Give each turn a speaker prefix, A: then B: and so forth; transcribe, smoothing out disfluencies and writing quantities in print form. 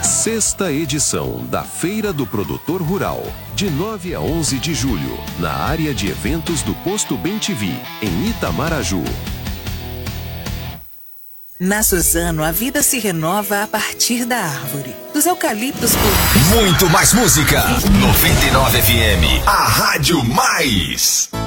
A: Sexta edição da Feira do Produtor Rural, de 9 a 11 de julho, na área de eventos do Posto Bem-TV, em Itamaraju.
B: Na Suzano, a vida se renova a partir da árvore. Dos eucaliptos
C: Muito mais música. 99 FM, a Rádio Mais.